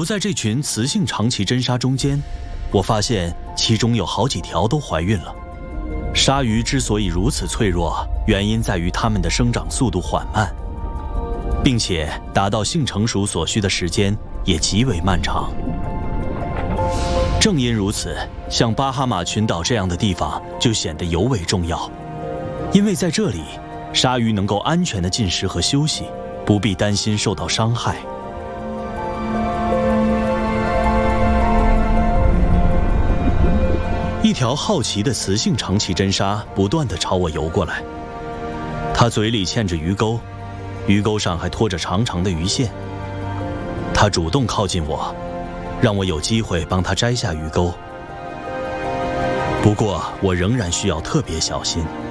游在这群雌性长鳍真鲨中间，我发现其中有好几条都怀孕了。鲨鱼之所以如此脆弱，原因在于它们的生长速度缓慢，并且达到性成熟所需的时间也极为漫长。正因如此，像巴哈马群岛这样的地方就显得尤为重要，因为在这里，鲨鱼能够安全地进食和休息，不必担心受到伤害。一条好奇的雌性长鳍真鲨不断地朝我游过来，它嘴里嵌着鱼钩，鱼钩上还拖着长长的鱼线。它主动靠近我，让我有机会帮它摘下鱼钩。不过我仍然需要特别小心。